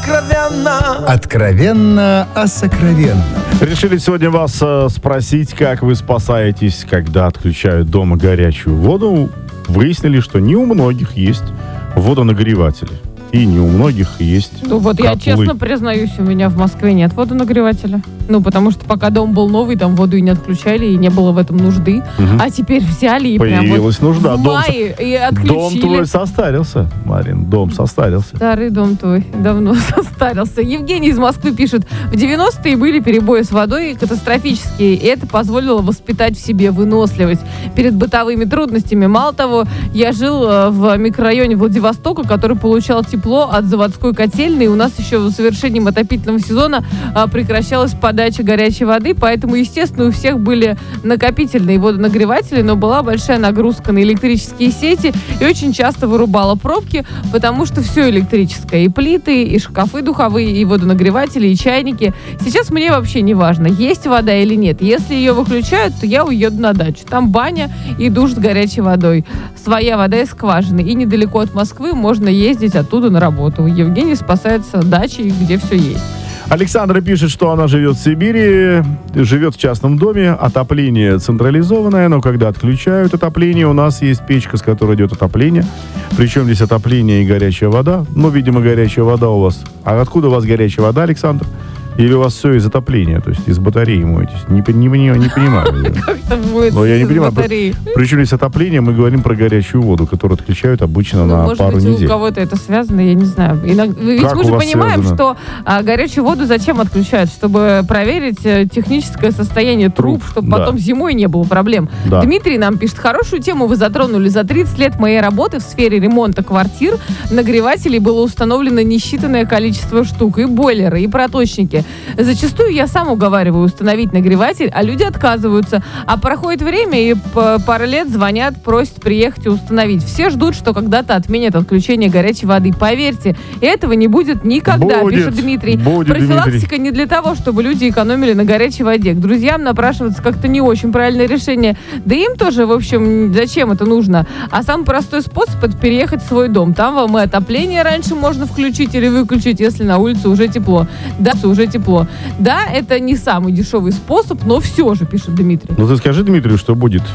Откровенно. Откровенно о сокровенном. Решили сегодня вас спросить, как вы спасаетесь, когда отключают дома горячую воду. Выяснили, что не у многих есть водонагреватели. И не у многих есть Ну вот котлы. я честно признаюсь, у меня в Москве нет водонагревателя. Ну, потому что пока дом был новый, там воду и не отключали, и не было в этом нужды. Мгм. А теперь взяли и прям Появилась вот нужда. в мае и отключили. Дом твой состарился, Марин, дом состарился. Старый дом твой давно состарился. Евгений из Москвы пишет: в 90-е были перебои с водой катастрофические, и это позволило воспитать в себе выносливость перед бытовыми трудностями. Мало того, я жил в микрорайоне Владивостока, который получал тепло от заводской котельной, и у нас еще в завершением отопительного сезона прекращалась подача горячей воды, поэтому, естественно, у всех были накопительные водонагреватели, но была большая нагрузка на электрические сети и очень часто вырубала пробки, потому что все электрическое. И плиты, и шкафы духовые, и водонагреватели, и чайники. Сейчас мне вообще не важно, есть вода или нет. Если ее выключают, то я уеду на дачу. Там баня и душ с горячей водой. Своя вода из скважины. И недалеко от Москвы можно ездить оттуда на работу. Евгений спасается дачей, где все есть. Александра пишет, что она живет в Сибири, живет в частном доме, отопление централизованное, но когда отключают отопление, у нас есть печка, с которой идет отопление. Причем здесь отопление и горячая вода. Ну, видимо, горячая вода у вас. А откуда у вас горячая вода, Александр? Или у вас все из отопления, то есть из батареи моетесь? Не понимаю. Как там будет Но я не с понимаю. батареей? Причем здесь отопление, мы говорим про горячую воду, которую отключают обычно на Может пару быть, недель. у кого-то это связано, я не знаю. Ведь Как мы у же вас понимаем, связано? что горячую воду зачем отключают? Чтобы проверить техническое состояние труб, чтобы да. потом зимой не было проблем. Да. Дмитрий нам пишет: хорошую тему вы затронули. За 30 лет моей работы в сфере ремонта квартир нагревателей было установлено несчитанное количество штук. И бойлеры, и проточники. Зачастую я сам уговариваю установить нагреватель, а люди отказываются. А проходит время, и пару лет звонят, просят приехать и установить. Все ждут, что когда-то отменят отключение горячей воды. Поверьте, этого не будет никогда, Будет, пишет Дмитрий. будет, Профилактика Дмитрий. не для того, чтобы люди экономили на горячей воде. К друзьям напрашиваться как-то не очень правильное решение. Да им тоже, в общем, зачем это нужно? А самый простой способ — это переехать в свой дом. Там вам и отопление раньше можно включить или выключить, если на улице уже тепло. Да, уже тепло. Да, это не самый дешевый способ, но все же, пишет Дмитрий. Ну ты скажи Дмитрию, что будет